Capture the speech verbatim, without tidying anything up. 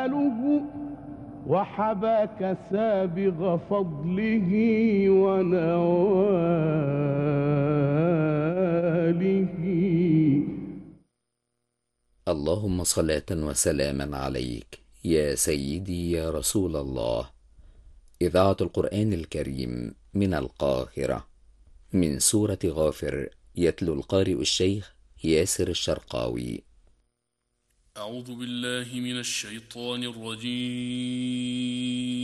وآله وحباك سابغ فضله ونواله. اللهم صلاة وسلاما عليك يا سيدي يا رسول الله. إذاعة القرآن الكريم من القاهرة، من سورة غافر، يتلو القارئ الشيخ ياسر الشرقاوي. أعوذ بالله من الشيطان الرجيم.